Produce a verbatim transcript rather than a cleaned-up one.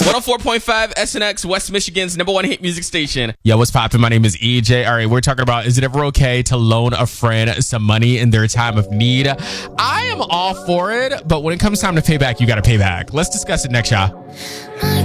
one oh four point five S N X, West Michigan's number one hit music station. Yo, what's poppin'? My name is E J. All right, we're talking about, is it ever okay to loan a friend some money in their time of need? I am all for it, but when it comes time to pay back, you got to pay back. Let's discuss it next, y'all.